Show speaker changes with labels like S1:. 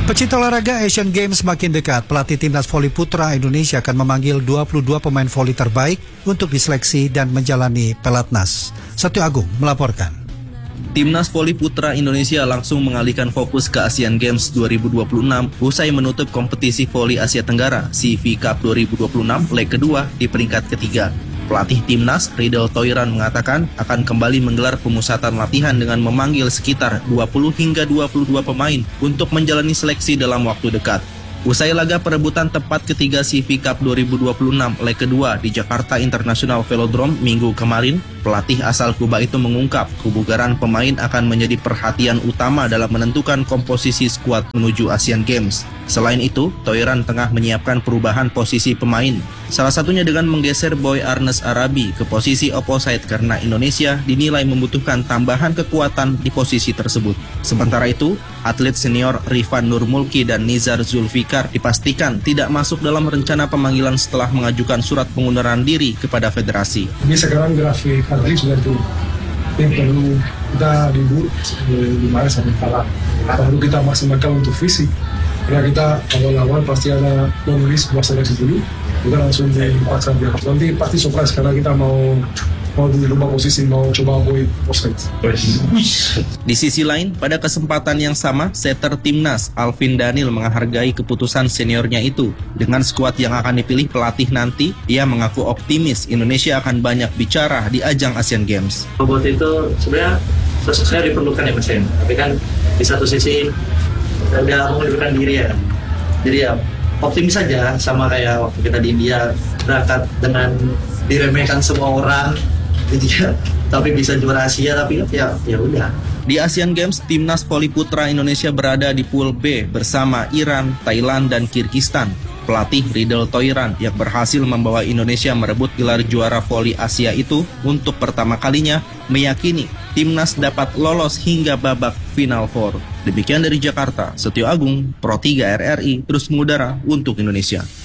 S1: Pecinta olahraga, Asian Games makin dekat. Pelatih timnas voli putra Indonesia akan memanggil 22 pemain voli terbaik untuk diseleksi dan menjalani pelatnas. Satyo Agung melaporkan.
S2: Timnas voli putra Indonesia langsung mengalihkan fokus ke Asian Games 2026 usai menutup kompetisi voli Asia Tenggara CV Cup 2026 leg kedua di peringkat ketiga. Pelatih timnas Riedel Thoiran mengatakan akan kembali menggelar pemusatan latihan dengan memanggil sekitar 20 hingga 22 pemain untuk menjalani seleksi dalam waktu dekat. Usai laga perebutan tempat ketiga CV Cup 2026 leg kedua di Jakarta International Velodrome minggu kemarin, pelatih asal Kuba itu mengungkap kebugaran pemain akan menjadi perhatian utama dalam menentukan komposisi skuad menuju Asian Games. Selain itu, Thoiran tengah menyiapkan perubahan posisi pemain. Salah satunya dengan menggeser Boy Arnes Arabi ke posisi opposite karena Indonesia dinilai membutuhkan tambahan kekuatan di posisi tersebut. Sementara itu, atlet senior Rifan Nurmulki dan Nizar Zulfikar dipastikan tidak masuk dalam rencana pemanggilan setelah mengajukan surat pengunduran diri kepada federasi.
S3: Ini sekarang grafik hari sudah itu. Yang perlu kita libur 5 sampai 4. Perlu kita maksimalkan untuk fisik. Karena kita awal-awal pasti ada long list buat seleksi dulu. Kita langsung dipaksa biar. Nanti pasti surprise karena kita mau dirubah posisi, mau coba boy post.
S2: Di sisi lain, pada kesempatan yang sama, setter timnas Alvin Daniel menghargai keputusan seniornya itu. Dengan skuad yang akan dipilih pelatih nanti, ia mengaku optimis Indonesia akan banyak bicara di ajang Asian Games.
S4: Buat itu sebenarnya sosoknya diperlukan ya Mas Hen. Tapi kan di satu sisi udah mengundurkan diri ya. Jadi ya optimis saja, sama kayak waktu kita di India berangkat dengan diremehkan semua orang. Tapi bisa juara Asia, tapi ya udah.
S2: Di Asian Games, timnas voli putra Indonesia berada di Pool B bersama Iran, Thailand, dan Kirgistan. Pelatih Riedel Thoiran yang berhasil membawa Indonesia merebut gelar juara voli Asia itu untuk pertama kalinya meyakini timnas dapat lolos hingga babak Final Four. Demikian dari Jakarta, Satyo Agung, Pro 3 RRI, terus mengudara untuk Indonesia.